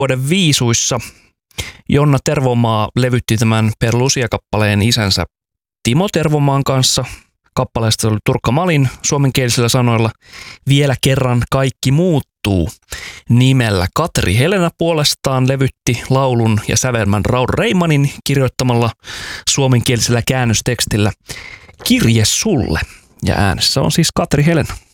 vuoden viisuissa Jonna Tervomaa levytti tämän Per Lucia-kappaleen isänsä Timo Tervomaan kanssa. Kappaleesta oli Turkka Malin suomenkielisillä sanoilla Vielä kerran kaikki muuttuu nimellä. Katri Helena puolestaan levytti laulun ja sävelmän Raul Reimanin kirjoittamalla suomenkielisellä käännöstekstillä Kirje sulle. Ja äänessä on siis Katri Helena.